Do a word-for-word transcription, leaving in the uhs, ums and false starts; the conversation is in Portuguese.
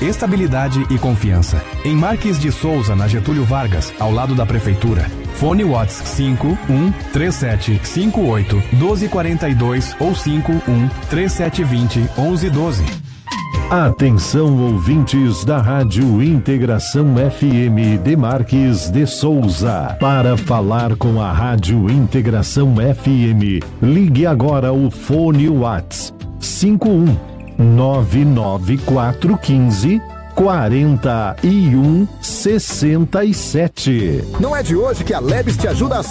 estabilidade e confiança. Em Marques de Souza, na Getúlio Vargas, ao lado da Prefeitura. Fone Whats cinco um três sete cinco oito um dois quatro dois ou cinco um três sete dois zero um um um dois. Atenção, ouvintes da Rádio Integração F M de Marques de Souza. Para falar com a Rádio Integração F M, ligue agora o fone Whats cinco um nove nove quatro um cinco quarenta e um sessenta e sete. Não é de hoje que a Lebes te ajuda a